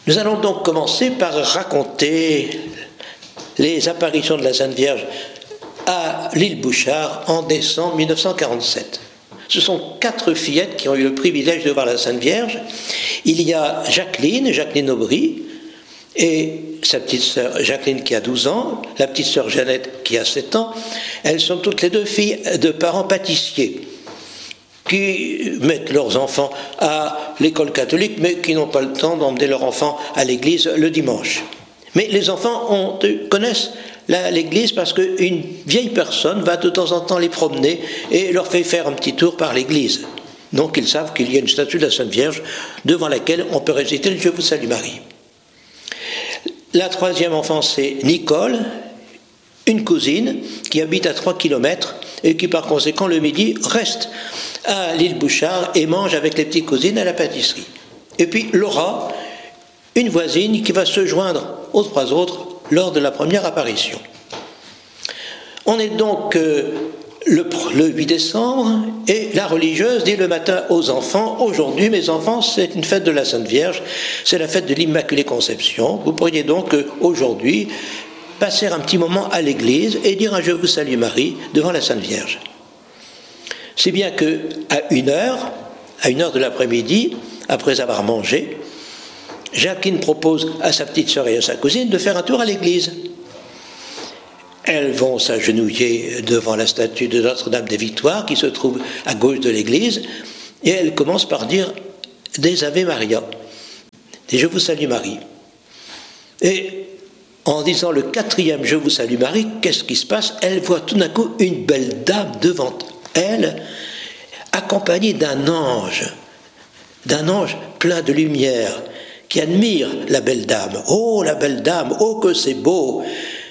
Nous allons donc commencer par raconter les apparitions de la Sainte Vierge à l'île Bouchard en décembre 1947. Ce sont 4 fillettes qui ont eu le privilège de voir la Sainte Vierge. Il y a Jacqueline Aubry, et sa petite sœur Jacqueline qui a 12 ans, la petite sœur Jeannette qui a 7 ans. Elles sont toutes les 2 filles de parents pâtissiers qui mettent leurs enfants à l'école catholique, mais qui n'ont pas le temps d'emmener leurs enfants à l'église le dimanche. Mais les enfants connaissent l'église parce qu'une vieille personne va de temps en temps les promener et leur fait faire un petit tour par l'église. Donc ils savent qu'il y a une statue de la Sainte Vierge devant laquelle on peut réciter le « Je vous salue Marie ». La 3e enfant, c'est Nicole, une cousine qui habite à 3 km et qui par conséquent le midi reste à l'île Bouchard et mange avec les petites cousines à la pâtisserie. Et puis Laura, une voisine qui va se joindre aux 3 autres lors de la première apparition. On est donc le 8 décembre et la religieuse dit le matin aux enfants: aujourd'hui mes enfants, c'est une fête de la Sainte Vierge, c'est la fête de l'Immaculée Conception. Vous pourriez donc aujourd'hui passer un petit moment à l'église et dire un « Je vous salue Marie » devant la Sainte Vierge. C'est bien qu'à 1h de l'après-midi, après avoir mangé, Jacqueline propose à sa petite sœur et à sa cousine de faire un tour à l'église. Elles vont s'agenouiller devant la statue de Notre-Dame des Victoires qui se trouve à gauche de l'église et elles commencent par dire des Ave Maria, des Je vous salue Marie. Et en disant le 4e Je vous salue Marie, qu'est-ce qui se passe? Elle voit tout d'un coup une belle dame devant elle, accompagnée d'un ange plein de lumière, qui admire la belle dame. « Oh, la belle dame, oh que c'est beau !»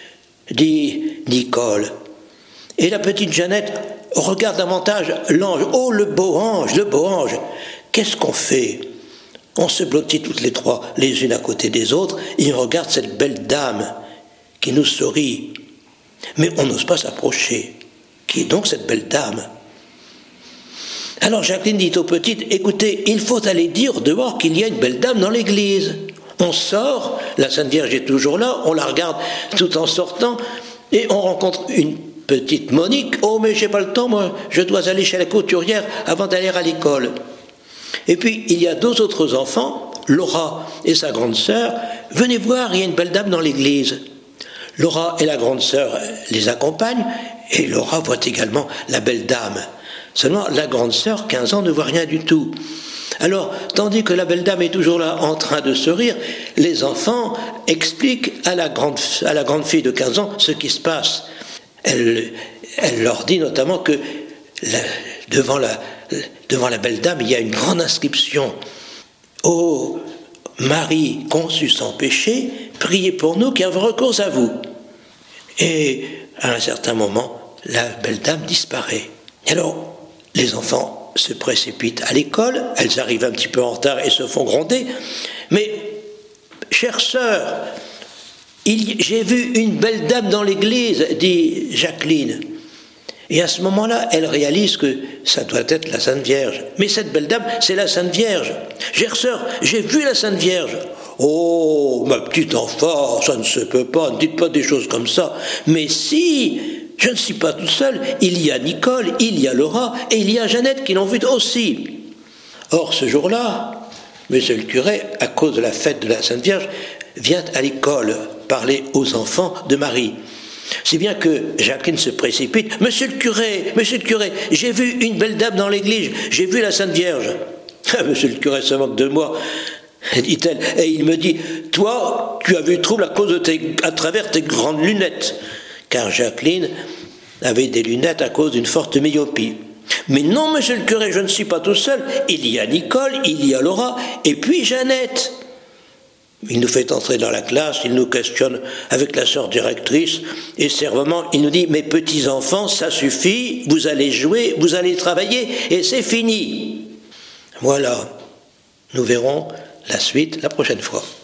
dit Nicole. Et la petite Jeannette regarde davantage l'ange. « Oh, le beau ange, le beau ange !» Qu'est-ce qu'on fait? On se blottit toutes les 3, les unes à côté des autres, et on regarde cette belle dame qui nous sourit. Mais on n'ose pas s'approcher. Qui est donc cette belle dame? Alors Jacqueline dit aux petites: écoutez, il faut aller dire dehors qu'il y a une belle dame dans l'église. On sort, la Sainte Vierge est toujours là, on la regarde tout en sortant, et on rencontre une petite Monique. Oh, mais j'ai pas le temps, moi, je dois aller chez la couturière avant d'aller à l'école. Et puis il y a 2 autres enfants, Laura et sa grande sœur. Venez voir, il y a une belle dame dans l'église. Laura et la grande sœur les accompagnent, et Laura voit également la belle dame. Seulement, la grande sœur, 15 ans, ne voit rien du tout. Alors, tandis que la belle dame est toujours là en train de se rire, les enfants expliquent à la grande fille de 15 ans ce qui se passe. Elle leur dit notamment que devant la belle dame, il y a une grande inscription. « Ô Marie conçue sans péché, priez pour nous qui avons recours à vous. » Et à un certain moment, la belle dame disparaît. Alors, les enfants se précipitent à l'école, elles arrivent un petit peu en retard et se font gronder. Mais, chère sœur, j'ai vu une belle dame dans l'église, dit Jacqueline. Et à ce moment-là, elle réalise que ça doit être la Sainte Vierge. Mais cette belle dame, c'est la Sainte Vierge. Chère sœur, j'ai vu la Sainte Vierge. Oh, ma petite enfant, ça ne se peut pas, ne dites pas des choses comme ça. Mais si, je ne suis pas tout seul, il y a Nicole, il y a Laura, et il y a Jeannette qui l'ont vue aussi. Or, ce jour-là, monsieur le curé, à cause de la fête de la Sainte Vierge, vient à l'école parler aux enfants de Marie. Si bien que Jacqueline se précipite. « Monsieur le curé, j'ai vu une belle dame dans l'église, j'ai vu la Sainte Vierge. » Ah, monsieur le curé se moque de moi, dit-elle, et il me dit: « Toi, tu as vu le trouble à travers tes grandes lunettes. » Car Jacqueline avait des lunettes à cause d'une forte myopie. « Mais non, monsieur le curé, je ne suis pas tout seul. Il y a Nicole, il y a Laura, et puis Jeannette. » Il nous fait entrer dans la classe, il nous questionne avec la sœur directrice, et servement, il nous dit: « Mes petits-enfants, ça suffit, vous allez jouer, vous allez travailler, et c'est fini. » Voilà, nous verrons la suite la prochaine fois.